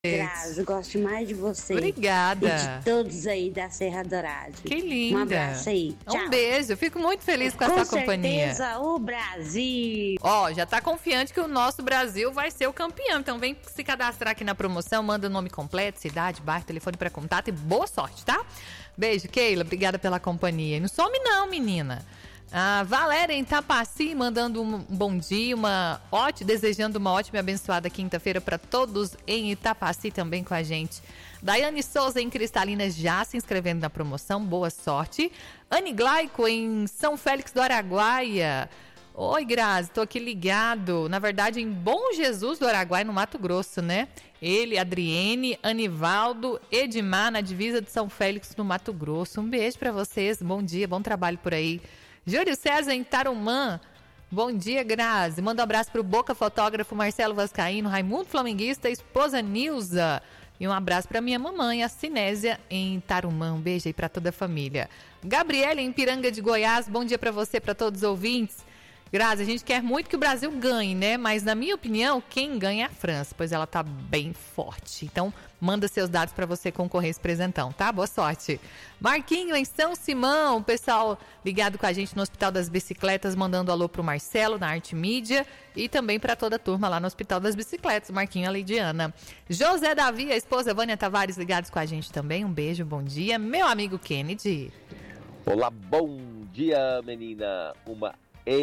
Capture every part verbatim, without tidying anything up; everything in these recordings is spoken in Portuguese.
Grazi, gosto mais de você. Obrigada. E de todos aí da Serra Dourada. Que linda. Um abraço aí. Tchau. Um beijo. Fico muito feliz com, com a sua companhia. Com certeza, o Brasil. Ó, já tá confiante que o nosso Brasil vai ser o campeão. Então vem se cadastrar aqui na promoção, manda o nome completo, cidade, bairro, telefone para contato e boa sorte, tá? Beijo, Keila. Obrigada pela companhia. E não some não, menina. A Valéria em Tapaci mandando um bom dia, uma ótima, desejando uma ótima e abençoada quinta-feira para todos em Itapaci também com a gente. Daiane Souza em Cristalinas já se inscrevendo na promoção, boa sorte. Anne Glaico em São Félix do Araguaia. Oi, Grazi, tô aqui ligado. Na verdade, em Bom Jesus do Araguaia, no Mato Grosso, né? Ele, Adriene, Anivaldo, Edmar, na divisa de São Félix, no Mato Grosso. Um beijo para vocês, bom dia, bom trabalho por aí. Júlio César em Tarumã. Bom dia, Grazi. Manda um abraço pro Boca Fotógrafo Marcelo Vascaíno, Raimundo Flamenguista, esposa Nilza. E um abraço pra minha mamãe, a Cinésia, em Tarumã. Um beijo aí pra toda a família. Gabriela em Piranga de Goiás. Bom dia pra você, pra todos os ouvintes. Grazi, a gente quer muito que o Brasil ganhe, né? Mas, na minha opinião, quem ganha é a França, pois ela tá bem forte. Então, manda seus dados para você concorrer esse presentão, tá? Boa sorte. Marquinho, em São Simão, o pessoal ligado com a gente no Hospital das Bicicletas, mandando alô pro Marcelo, na Arte Mídia, e também para toda a turma lá no Hospital das Bicicletas, Marquinho e a Leidiana. José Davi, a esposa Vânia Tavares, ligados com a gente também. Um beijo, bom dia. Meu amigo Kennedy. Olá, bom dia, menina. Uma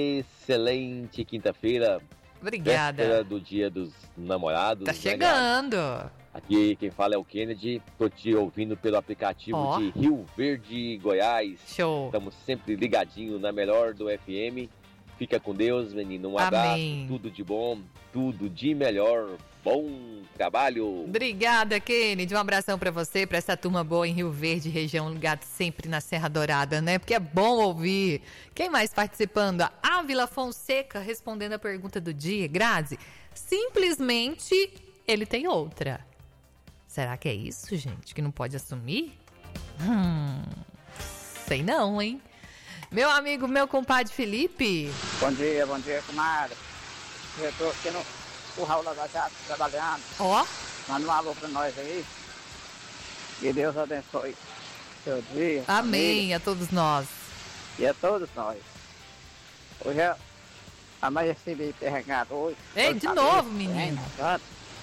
excelente quinta-feira. Obrigada. Véspera do Dia dos Namorados. Tá chegando. Né, aqui quem fala é o Kennedy. Tô te ouvindo pelo aplicativo oh. de Rio Verde, Goiás. Show. Estamos sempre ligadinho na melhor do F M. Fica com Deus, menino. Um Amém. abraço, tudo de bom, tudo de melhor. Bom trabalho. Obrigada, Kennedy. Um abração pra você, pra essa turma boa em Rio Verde, região ligada sempre na Serra Dourada, né? Porque é bom ouvir. Quem mais participando? A Ávila Fonseca respondendo a pergunta do dia. Grazi, simplesmente ele tem outra. Será que é isso, gente? Que não pode assumir? Hum, sei não, hein? Meu amigo, meu compadre Felipe. Bom dia, bom dia, comadre. Eu tô aqui no curral lá da Jato, trabalhando. Ó. Oh. Manda um alô pra nós aí. Que Deus abençoe seu dia. Amém, família. A todos nós. E a todos nós. Hoje é amanheci bem perregado hoje. Ei, de cabeça, novo, menino. Hein,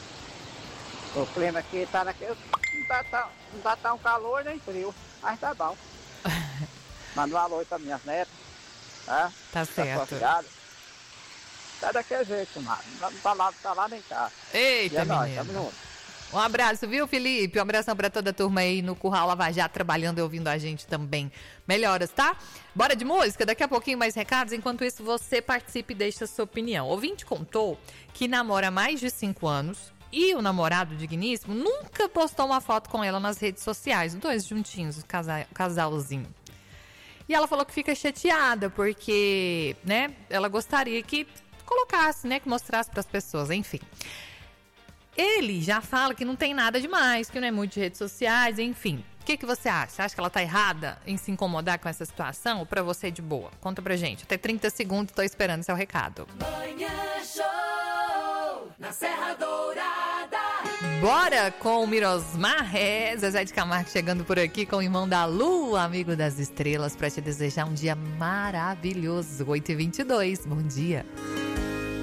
o clima aqui tá naquele... Não tá, tá, não tá tão calor nem frio, mas tá bom. Manda um alô aí pra minhas netas. Tá, tá certo. Tá daquele jeito, mano. Não tá lá, tá lá nem tá. Eita, é menino. Nóis, um abraço, viu, Felipe? Um abração pra toda a turma aí no Curral Lava Jato, trabalhando e ouvindo a gente também. Melhoras, tá? Bora de música? Daqui a pouquinho mais recados. Enquanto isso, você participe e deixa a sua opinião. O ouvinte contou que namora há mais de cinco anos e o namorado digníssimo nunca postou uma foto com ela nas redes sociais. Dois juntinhos, o casal, casalzinho. E ela falou que fica chateada porque, né, ela gostaria que colocasse, né, que mostrasse para as pessoas, enfim. Ele já fala que não tem nada demais, que não é muito de redes sociais, enfim. O que, que você acha? Você acha que ela tá errada em se incomodar com essa situação ou pra você de boa? Conta pra gente. Até trinta segundos, tô esperando seu recado. Manhã Show, na Serra Dourada. Bora com o Mirosmar, é, Zezé de Camargo chegando por aqui com o irmão da Lua, amigo das estrelas, pra te desejar um dia maravilhoso. oito e vinte e dois, bom dia.